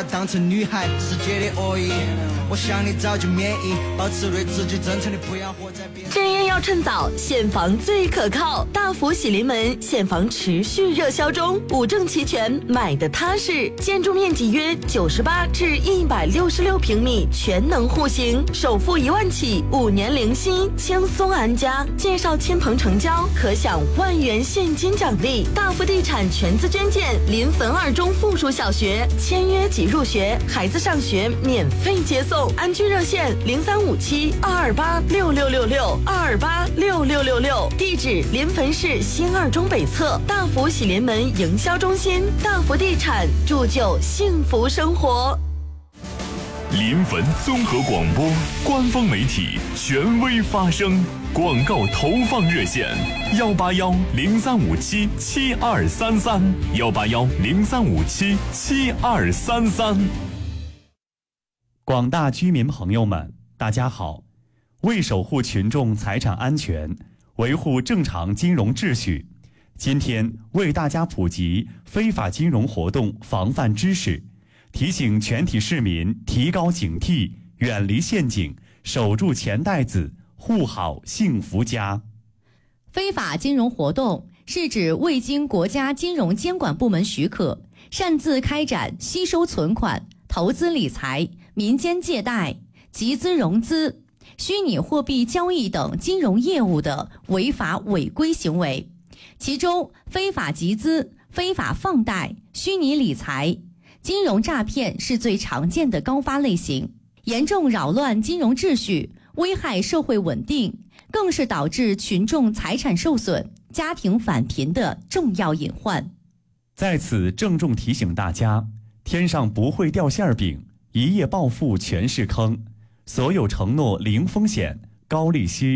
当成女孩，世界的恶意，我想你早就免疫，保持对自己真诚的，不要活在别人。 正业要趁早，现房最可靠。大福喜临门现房持续热销中，五证齐全，买的踏实。建筑面积约98至166平米，全能户型，首付1万起，5年零息，轻松安家。介绍亲朋成交，可享1万元现金奖励。大福地产全资捐建临汾2中附属小学，签约即入学，孩子上学免费接送。安居热线0357-228-6666，228-6666。地址临汾市新2中北侧，大福喜临门营销中心。大福地产，铸就幸福生活。 临汾综合广播官方媒体，权威发声。广告投放热线：181-0357-7233，181-0357-7233。 广大居民朋友们，大家好！为守护群众财产安全，维护正常金融秩序，今天为大家普及非法金融活动防范知识，提醒全体市民提高警惕，远离陷阱，守住钱袋子，护好幸福家。 非法金融活动是指未经国家金融监管部门许可，擅自开展吸收存款、投资理财、民间借贷、集资融资、虚拟货币交易等金融业务的违法违规行为。其中，非法集资、非法放贷、虚拟理财、金融诈骗是最常见的高发类型，严重扰乱金融秩序，危害社会稳定，更是导致群众财产受损、家庭返贫的重要隐患。 在此郑重提醒大家，天上不会掉馅饼，一夜暴富全是坑。所有承诺零风险、高利息